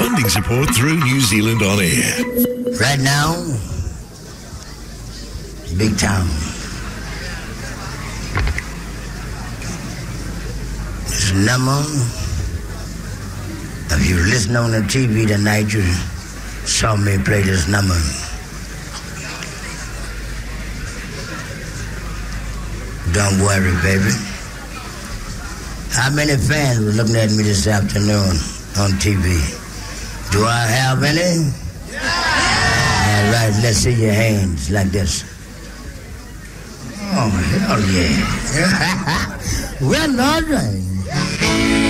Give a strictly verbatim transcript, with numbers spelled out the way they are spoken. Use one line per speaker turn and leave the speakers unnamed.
funding support through New Zealand On Air.
Right now, big town. This number, if you listen on the T V tonight, you saw me play this number. Don't worry, baby. How many fans were looking at me this afternoon on T V? Do I have any? Yeah. All right, let's see your hands like this. Oh, hell yeah. Well, all right.